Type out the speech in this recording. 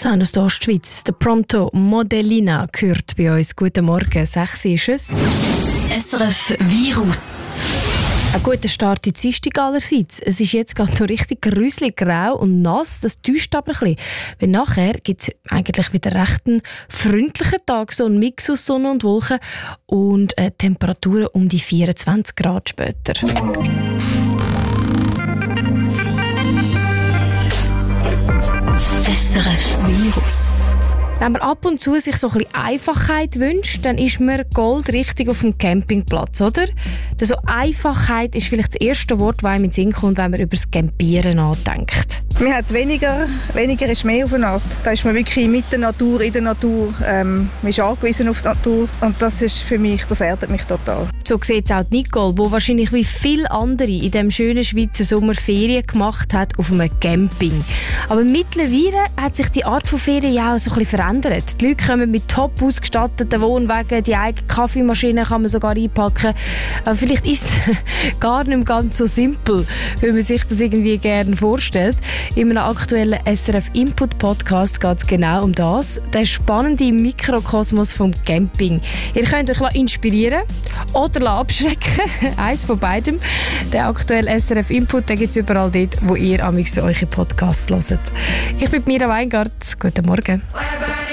Sound aus der Ostschweiz. Der Pronto Modellina gehört bei uns. Guten Morgen, 6 ist es. SRF Virus. Ein guter Start in die Dienstag allerseits. Es ist jetzt gerade noch richtig gruselig, grau und nass. Das täuscht aber ein bisschen. Weil nachher gibt es eigentlich wieder recht einen freundlichen Tag. So ein Mix aus Sonne und Wolken und Temperaturen um die 24 Grad später. SRF Virus. Wenn man ab und zu sich so ein bisschen Einfachheit wünscht, dann ist man goldrichtig auf dem Campingplatz, oder? Also Einfachheit ist vielleicht das erste Wort, das einem in den Sinn kommt, wenn man über das Campieren nachdenkt. Man hat weniger ist mehr auf eine Art. Da ist man wirklich mit der Natur, in der Natur. Man ist angewiesen auf die Natur. Und das ist für mich, das erdet mich total. So sieht es auch Nicole, die wahrscheinlich wie viele andere in diesem schönen Schweizer Sommer Ferien gemacht hat auf einem Camping. Aber mittlerweile hat sich die Art von Ferien ja auch so ein bisschen verändert. Die Leute kommen mit top ausgestatteten Wohnwagen, die eigene Kaffeemaschine kann man sogar einpacken. Aber vielleicht ist es gar nicht mehr ganz so simpel, wie man sich das irgendwie gerne vorstellt. In einem aktuellen SRF Input Podcast geht es genau um das, der spannende Mikrokosmos vom Camping. Ihr könnt euch inspirieren oder abschrecken, eins von beidem. Der aktuelle SRF Input gibt es überall dort, wo ihr eure Podcasts hört. Ich bin Mira Weingart. Guten Morgen.